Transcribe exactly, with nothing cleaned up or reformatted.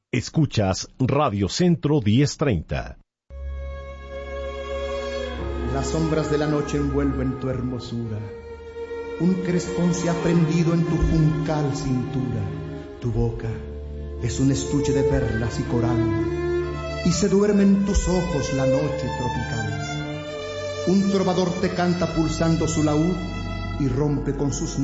Escuchas Radio Centro diez treinta. Las sombras de la noche envuelven tu hermosura. Un crespón se ha prendido en tu juncal cintura. Tu boca es un estuche de perlas y coral, y se duerme en tus ojos la noche tropical. Un trovador te canta pulsando su laúd y rompe con sus